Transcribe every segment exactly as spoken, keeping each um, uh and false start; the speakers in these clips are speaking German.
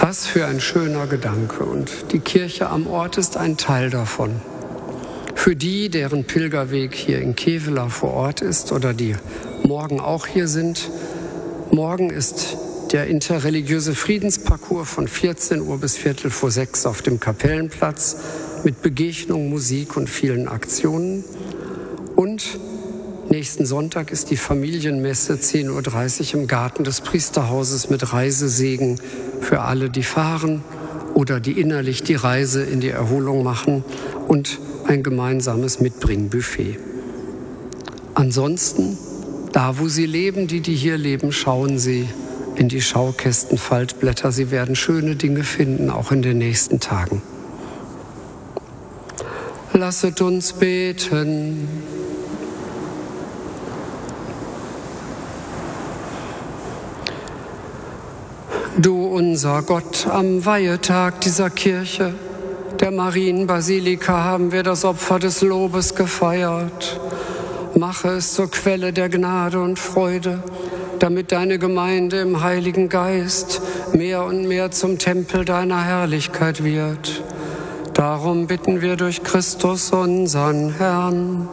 Was für ein schöner Gedanke, und die Kirche am Ort ist ein Teil davon. Für die, deren Pilgerweg hier in Kevela vor Ort ist oder die morgen auch hier sind, morgen ist der interreligiöse Friedensparcours von vierzehn Uhr bis Viertel vor sechs auf dem Kapellenplatz mit Begegnung, Musik und vielen Aktionen. Und nächsten Sonntag ist die Familienmesse zehn Uhr dreißig im Garten des Priesterhauses mit Reisesegen für alle, die fahren oder die innerlich die Reise in die Erholung machen, und ein gemeinsames Mitbringbuffet. Ansonsten, da wo Sie leben, die, die hier leben, schauen Sie in die Schaukästenfaltblätter. Sie werden schöne Dinge finden, auch in den nächsten Tagen. Lasset uns beten. Du, unser Gott, am Weihetag dieser Kirche, der Marienbasilika, haben wir das Opfer des Lobes gefeiert. Mache es zur Quelle der Gnade und Freude, damit deine Gemeinde im Heiligen Geist mehr und mehr zum Tempel deiner Herrlichkeit wird. Darum bitten wir durch Christus, unseren Herrn.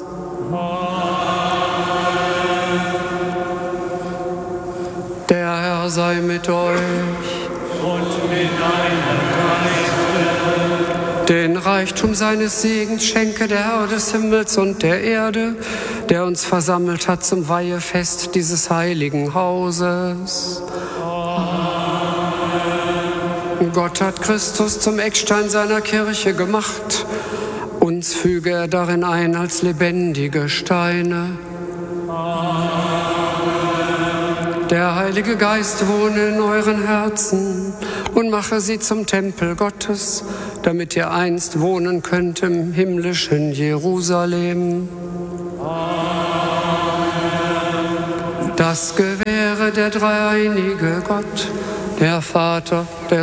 Der Herr sei mit euch. Und mit deinem Geiste. Den Reichtum seines Segens schenke der Herr des Himmels und der Erde, der uns versammelt hat zum Weihefest dieses heiligen Hauses. Amen. Gott hat Christus zum Eckstein seiner Kirche gemacht. Uns füge er darin ein als lebendige Steine. Der Heilige Geist wohne in euren Herzen und mache sie zum Tempel Gottes, damit ihr einst wohnen könnt im himmlischen Jerusalem. Das gewähre der dreieinige Gott, der Vater, der